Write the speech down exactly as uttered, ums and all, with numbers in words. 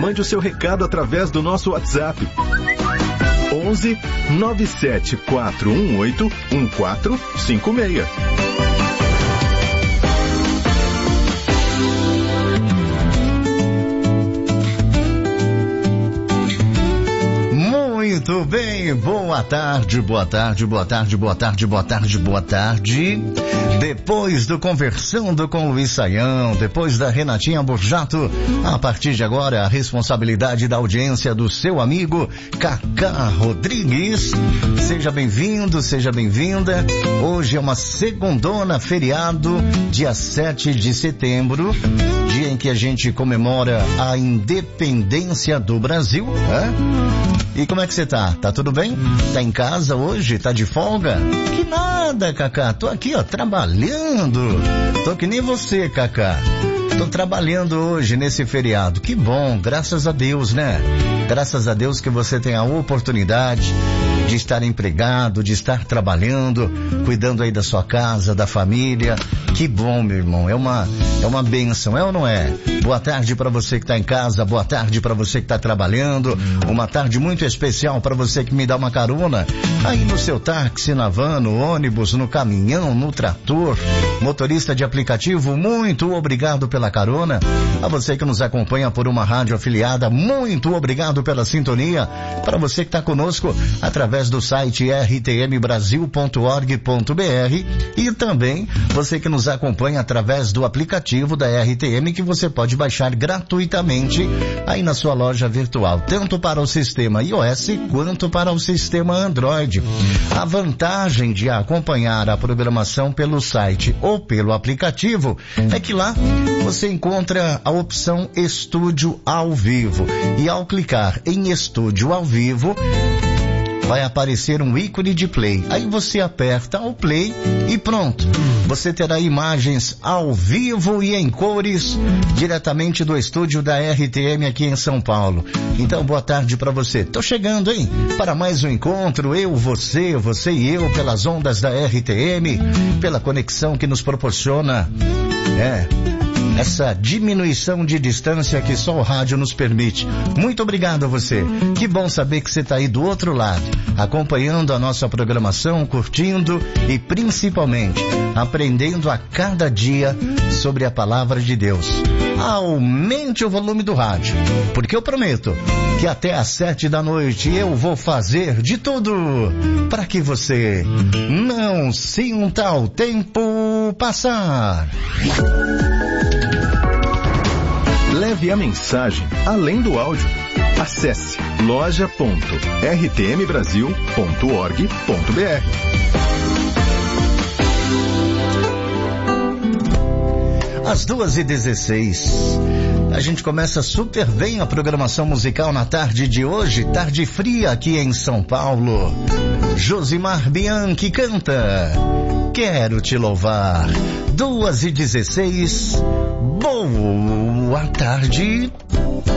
Mande o seu recado através do nosso WhatsApp. onze nove sete quatro um oito um quatro cinco seis. Muito bem, boa tarde, boa tarde, boa tarde, boa tarde, boa tarde, boa tarde. Depois do Conversando com Luiz Saião, depois da Renatinha Borjato, a partir de agora a responsabilidade da audiência do seu amigo Cacá Rodrigues. Seja bem-vindo, seja bem-vinda. Hoje é uma segundona, feriado, dia sete de setembro, dia em que a gente comemora a independência do Brasil, né? E como é que você tá? Tá tudo bem? Tá em casa hoje? Tá de folga? Que nada, Cacá. Tô aqui, ó, trabalhando. Tô que nem você, Cacá. Tô trabalhando hoje nesse feriado. Que bom, graças a Deus, né? Graças a Deus que você tem a oportunidade de estar empregado, de estar trabalhando, cuidando aí da sua casa, da família. Que bom, meu irmão. É uma, é uma bênção, é ou não é? Boa tarde para você que está em casa, boa tarde para você que está trabalhando, uma tarde muito especial para você que me dá uma carona aí no seu táxi, na van, no ônibus, no caminhão, no trator, motorista de aplicativo, muito obrigado pela carona. A você que nos acompanha por uma rádio afiliada, muito obrigado pela sintonia. Para você que está conosco através do site r t m brasil ponto org ponto b r e também você que nos acompanha através do aplicativo da R T M, que você pode baixar gratuitamente aí na sua loja virtual, tanto para o sistema iOS quanto para o sistema Android. A vantagem de acompanhar a programação pelo site ou pelo aplicativo é que lá você encontra a opção Estúdio ao Vivo, e ao clicar em Estúdio ao Vivo vai aparecer um ícone de play. Aí você aperta o play e pronto. Você terá imagens ao vivo e em cores diretamente do estúdio da R T M aqui em São Paulo. Então, boa tarde para você. Tô chegando, hein? Para mais um encontro, eu, você, você e eu, pelas ondas da R T M, pela conexão que nos proporciona, é, essa diminuição de distância que só o rádio nos permite. Muito obrigado a você. Que bom saber que você está aí do outro lado, acompanhando a nossa programação, curtindo e principalmente aprendendo a cada dia sobre a palavra de Deus. Aumente o volume do rádio, porque eu prometo que até às sete da noite eu vou fazer de tudo para que você não sinta o tempo passar. Leve a mensagem além do áudio. Acesse loja ponto r t m brasil ponto org ponto b r. Às duas e dezesseis, a gente começa super bem a programação musical na tarde de hoje, tarde fria aqui em São Paulo. Josimar Bianchi canta Quero Te Louvar. Duas e dezesseis, boa tarde.